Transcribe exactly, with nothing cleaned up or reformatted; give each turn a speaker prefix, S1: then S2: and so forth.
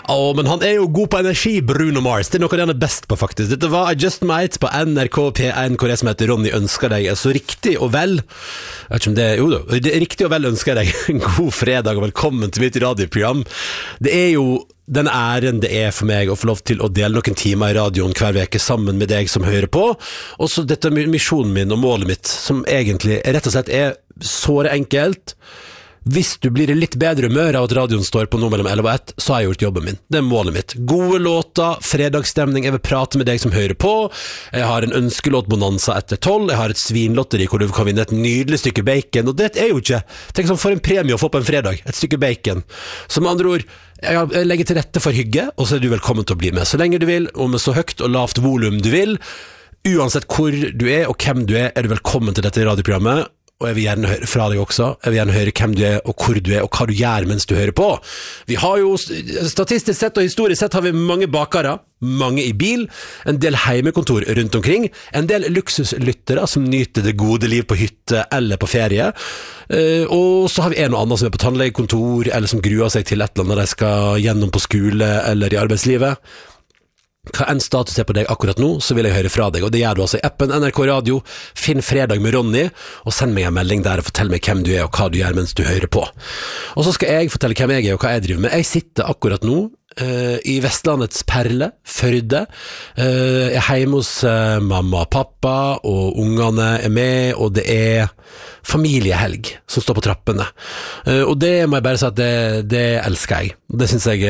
S1: Åh, men han er jo god på energi, Bruno Mars. Det er noe han er best på, faktisk. Dette var I Just Might på N R K P en, hvor jeg som heter Ronny ønsker deg så riktig og vel. Jeg vet ikke om det er, jo da, det er riktig og vel ønsker deg en god fredag og velkommen til mitt radioprogram. Det er jo den æren det er for meg å få lov til å dele noen timer i radioen hver veke sammen med deg som hører på. Og så dette misjonen min og målet mitt, som egentlig rett og slett er såre enkelt. Hvis du blir i litt bedre humør av at radioen står på noe mellom elleve og ett, så har jeg gjort jobben min. Det er målet mitt. Gode låter, fredagsstemning, jeg vil prate med deg som hører på. Jeg har en ønskelåtbonanza etter tolv, jeg har et svinlotteri hvor du kan vinne et nydelig stykke bacon, og det er jo ikke, tenk sånn for en premie å få på en fredag, et stykke bacon. Så med andre ord, jeg legger til rette for hygge, og så er du velkommen til å bli med. Så lenge du vil, og med så høyt og lavt volum du vil, uansett hvor du er og hvem du er, er du velkommen til dette radioprogrammet. Og jeg vil gjerne høre fra deg også. Jeg vil gjerne høre hvem du er, og hvor du er, og hva du gjør mens du hører på. Vi har jo, statistisk sett og historisk sett, har vi mange bakere, mange i bil, en del heimekontor rundt omkring, en del luksuslyttere som nyter det gode liv på hytte eller på ferie, og så har vi en og annen som er på tannlegekontor, eller som gruer seg til et eller annet de skal gjennom på skole eller i arbeidslivet. Hva enn status er på deg akkurat nå, så vil jeg høre fra deg, og det gjør du altså i appen N R K Radio. Finn Fredag med Ronny, og send meg en melding der og fortell meg hvem du er og hva du gjør mens du hører på. Og så skal jeg fortelle hvem jeg er og hva jeg driver med. Jeg sitter akkurat nå uh, i Vestlandets perle, Førde. Uh, jeg er hjemme hos uh, mamma og pappa, og ungene er med, og det er familiehelg som står på trappene. Uh, og det må jeg bare si at det, det elsker jeg. Det synes jeg